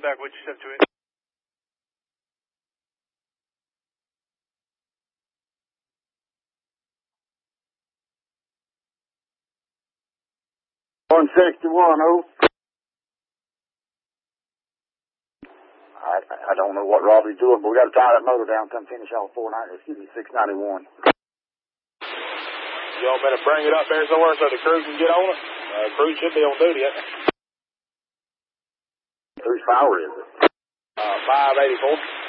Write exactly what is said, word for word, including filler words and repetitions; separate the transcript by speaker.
Speaker 1: Back with you, seven two eight.
Speaker 2: one sixty-one, oh. I, I don't know what Robbie's doing, but we got to tie that motor down, come finish off four ninety, excuse me, six ninety-one.
Speaker 1: Y'all better bring it up there somewhere so the crew can get on it. Uh, crew should be on duty yet.
Speaker 2: Whose power is it?
Speaker 1: Uh, five eighty-four.